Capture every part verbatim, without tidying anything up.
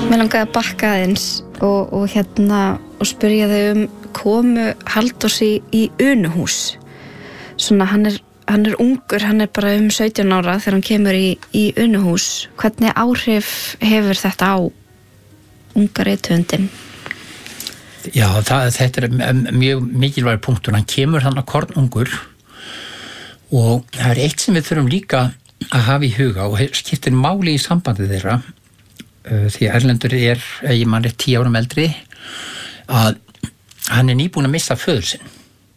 Mér langaði að bakka aðeins og, og hérna og spyrja þau um komu Halldórs í, í Unuhús. Svona hann er, hann er ungur, hann er bara um sautján ára þegar hann kemur í, í Unuhús. Hvernig áhrif hefur þetta á unga rithöfundinn? Já, það, þetta er mjög mikilvægur punktur. Hann kemur þannig að kornungur og það er eitt sem við þurfum líka að hafa í huga og skiptir máli í sambandi þeirra því að Erlendur er, ég man er tíu árum eldri, að hann er nýbúinn að missa föður sinn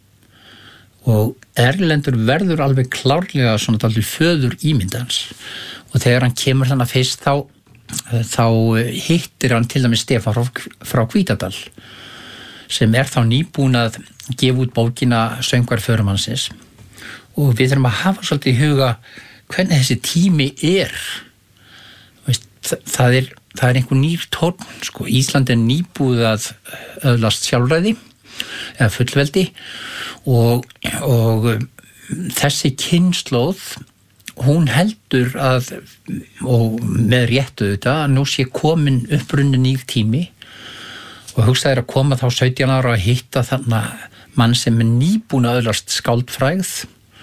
og Erlendur verður alveg klárlega svona dálítið föður ímyndans og þegar hann kemur þannig fyrst þá, þá hittir hann til dæmis Stefán frá, frá Hvítadal sem er þá nýbúinn að gefa út bókina Söngvar förumannsins og við þurfum að hafa svolítið í huga hvernig þessi tími er. Veist, það er það er einhver nýr tónn, sko, Ísland er nýbúið að öðlast sjálfræði eða fullveldi og, og þessi kynslóð hún heldur að og með réttu þetta að nú sé komin upprunnin nýr tími og hugsaðir að koma þá sautján ára að hitta þannig mann sem er nýbúin að öðlast skáldfrægð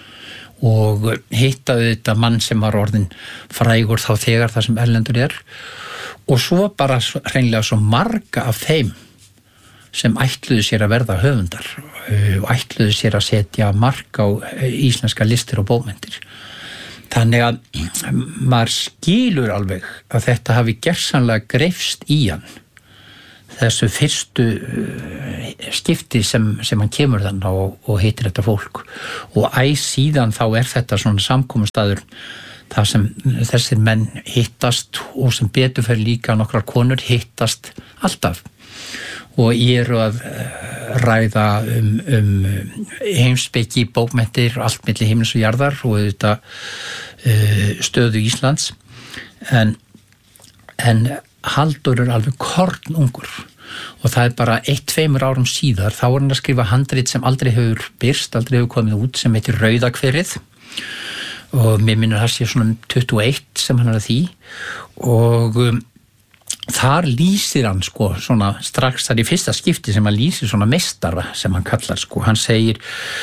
og hitta þetta mann sem var orðin frægur þá þegar það sem Erlendur er og svo bara hreinlega svo marga af þeim sem ætluðu sér að verða höfundar og ætluðu sér að setja mark á íslenska listir og bókmenntir. Þannig að maður skilur alveg að þetta hafi gersamlega greifst í hann þessu fyrstu skipti sem, sem hann kemur þann og, og hittir þetta fólk og æ síðan þá er þetta svona samkomustaður það sem þessir menn hittast og sem betur fyrir líka nokkrar konur hittast alltaf og ég eru að ræða um, um heimspeki, bókmenntir, allt milli himins og jarðar og þetta uh, stöðu Íslands en, en Halldór er alveg kornungur og það er bara eitt, tveimur árum síðar þá er hann að skrifa handrit sem aldrei hefur birst, aldrei hefur komið út sem heitir Rauðakverið og mér minnur það sé svona tuttugu og eitt sem hann er að því og um, þar lýsir hann sko svona strax þar í fyrsta skipti sem hann lýsir svona meistara sem hann kallar sko, hann segir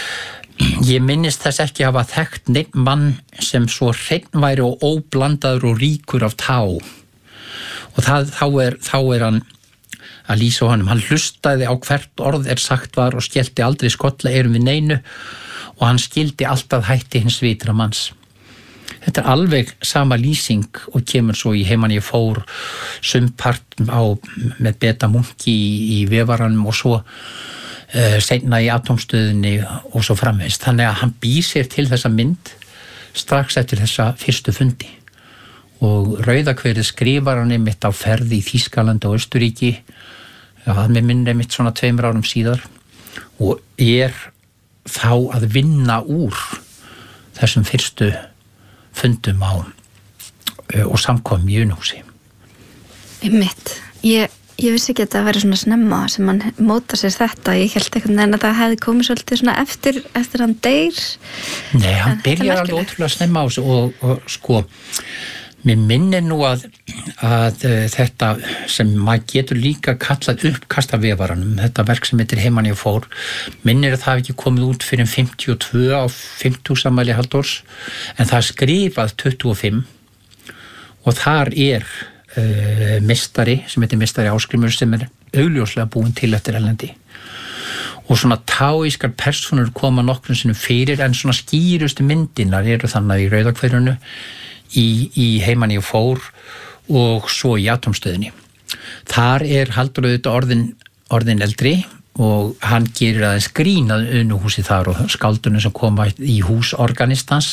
ég minnist þess ekki að hafa þekkt neinn mann sem svo hreinn væri og óblandaður og ríkur af tá og það, þá, er, þá er hann að lýsa á honum, hann hlustaði á hvert orð er sagt var og skellti aldrei skolla erum við neinu og hann skildi alltaf hætti hins vitra manns. Þetta er alveg sama lýsing og kemur svo í Heiman ég fór sumpart á, með Beta Munki í, í vefaranum og svo uh, seinna í atómstöðinni og svo framvegis. Þannig að hann býr sér til þessa mynd strax eftir þessa fyrstu fundi og Rauðakverið skrifar hann einmitt á ferði í Þýskaland og Austurríki já, hann með minn einmitt svona tveimur árum síðar og er þá að vinna úr þessum fyrstu fundum á og samkom í Unuhúsi. Einmitt. Ég, ég vissi ekki að það væri svona snemma sem hann móta sér þetta. Ég held einhvern veginn að það hefði komið svolítið svona eftir, eftir hann deyr. Nei, hann byrjar alveg ótrúlega snemma á þessu og, og sko, mér minnir nú að, að þetta sem maður getur líka kallað uppkastavefaranum, þetta verk sem heitir Heiman ég fór, minnir að það hafi ekki komið út fyrir fimmtíu og tvö á fimmtugsafmæli Halldórs, en það er skrifað tuttugu og fimm og þar er uh, meistari, sem heitir meistari Ásgrímur, sem er augljóslega búinn til eftir Erlendi. Og svona táískar persónur koma nokkrum sinnum fyrir, en svona skýrustu myndinar eru þannig í Rauðakverinu, Í, í Heiman ég fór og svo í atómstöðinni. Þar er Halldór auðvitað orðin, orðin eldri og hann gerir aðeins grín að Unuhúsi þar og skáldunum sem koma í hús organistans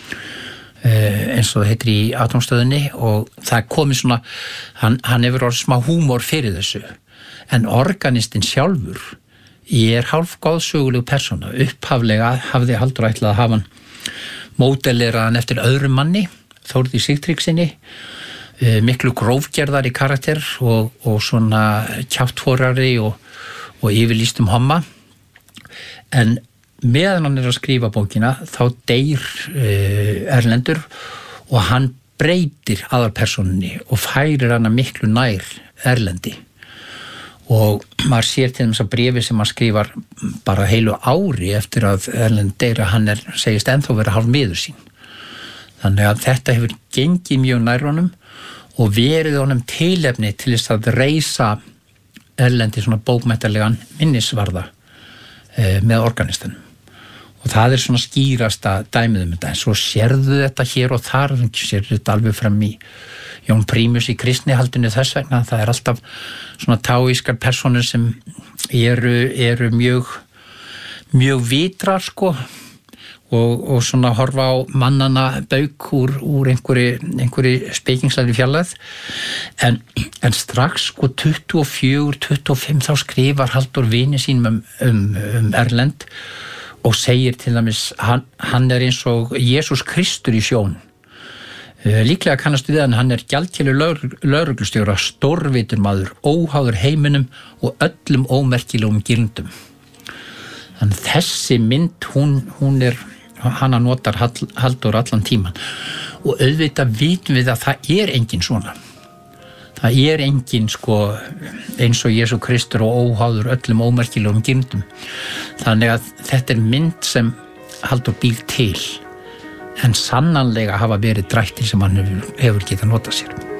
eins og það heitir í atómstöðinni og það komið svona, hann, hann hefur orðið smá húmor fyrir þessu en organistinn sjálfur er hálf góðsöguleg persóna. Upphaflega hafði Halldór ætlað að hafa hann módeleraðan eftir öðrum manni Þórði Sigtryggssyni, miklu grófgerðari karakter og, og svona kjáttforari og, og yfirlýstum homma. En meðan hann er að skrifa bókina þá deyr Erlendur og hann breytir aðalpersónunni og færir hana miklu nær Erlendi og maður sér til þess að bréfi sem hann skrifar bara heilu ári eftir að Erlend deyr að hann er, segist ennþá vera hálf miður sín. Þannig að þetta hefur gengið mjög nær honum og verið honum tilefni til þess að reisa Erlendi svona bókmenntarlegan minnisvarða eh, með organistanum. Og það er svona skýrasta dæmið um þetta. En svo sérðu þetta hér og þar, sérðu þetta alveg fram í Jón Prímus í kristnihaldinu þess vegna. Það er alltaf svona táískar persónur sem eru, eru mjög, mjög vitrar sko og, og svona horfa á mannana bauk úr, úr einhverju, einhverju spekingslæri fjarlægð. En, en strax sko tuttugu og fjögur, tuttugu og fimm þá skrifar Halldór vini sínum um, um, um Erlend og segir til dæmis hann, hann er eins og Jesús Kristur í sjón. Líklega kannastu við hann, hann er gjaldkeilu lögreglustjóra, stórvitur maður, óháður heiminum og öllum ómerkilegum gildum. Þannig þessi mynd, hún, hún er, hana notar Halldór allan tíman. Og auðvitað vitum við að það er engin svona. Það er engin sko eins og Jesú Kristur og óháður öllum ómerkilegum gildum. Þannig að þetta er mynd sem Halldór býr til. En sannanlega hafa verið drættir sem hann hefur, hefur getað notað sér.